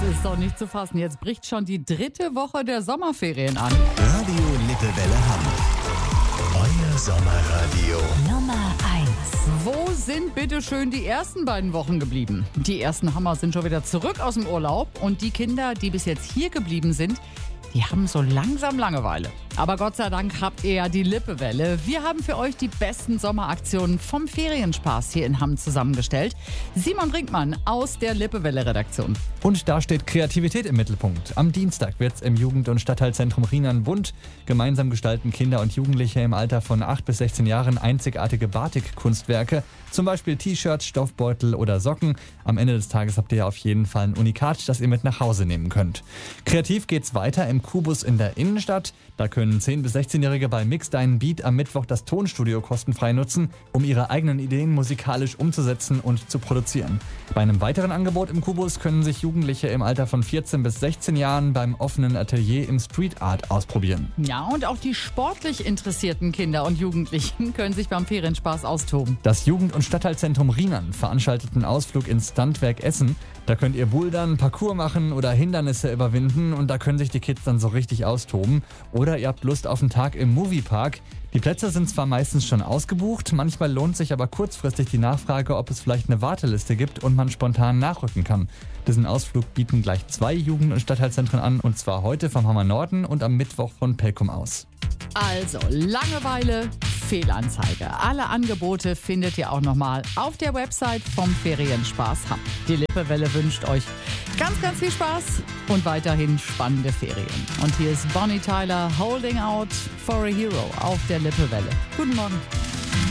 ist doch nicht zu fassen. Jetzt bricht schon die 3. Woche der Sommerferien an. Radio Lippewelle Hamm. Euer Sommerradio. Nummer 1. Wo sind bitte schön die ersten beiden Wochen geblieben? Die ersten Hammer sind schon wieder zurück aus dem Urlaub und die Kinder, die bis jetzt hier geblieben sind, die haben so langsam Langeweile. Aber Gott sei Dank habt ihr ja die Lippewelle. Wir haben für euch die besten Sommeraktionen vom Ferienspaß hier in Hamm zusammengestellt. Simon Brinkmann aus der Lippewelle-Redaktion. Und da steht Kreativität im Mittelpunkt. Am Dienstag wird es im Jugend- und Stadtteilzentrum Rheinland bunt. Gemeinsam gestalten Kinder und Jugendliche im Alter von 8 bis 16 Jahren einzigartige Batik-Kunstwerke. Zum Beispiel T-Shirts, Stoffbeutel oder Socken. Am Ende des Tages habt ihr ja auf jeden Fall ein Unikat, das ihr mit nach Hause nehmen könnt. Kreativ geht's weiter im Kubus in der Innenstadt. Da können 10- bis 16-Jährige bei Mix Deinen Beat am Mittwoch das Tonstudio kostenfrei nutzen, um ihre eigenen Ideen musikalisch umzusetzen und zu produzieren. Bei einem weiteren Angebot im Kubus können sich Jugendliche im Alter von 14 bis 16 Jahren beim offenen Atelier im Street Art ausprobieren. Ja, und auch die sportlich interessierten Kinder und Jugendlichen können sich beim Ferienspaß austoben. Das Jugend- und Stadtteilzentrum Rheinland veranstaltet einen Ausflug ins Standwerk Essen. Da könnt ihr Bouldern, Parcours machen oder Hindernisse überwinden und da können sich die Kids dann so richtig austoben. Oder ihr habt Lust auf einen Tag im Moviepark. Die Plätze sind zwar meistens schon ausgebucht, manchmal lohnt sich aber kurzfristig die Nachfrage, ob es vielleicht eine Warteliste gibt und man spontan nachrücken kann. Diesen Ausflug bieten gleich 2 Jugend- und Stadtteilzentren an, und zwar heute vom Hammer Norden und am Mittwoch von Pelkum aus. Also, Langeweile, Fehlanzeige. Alle Angebote findet ihr auch nochmal auf der Website vom Ferienspaß Hamm. Die Lippewelle wünscht euch ganz, ganz viel Spaß und weiterhin spannende Ferien. Und hier ist Bonnie Tyler, Holding Out for a Hero auf der Lippewelle. Guten Morgen.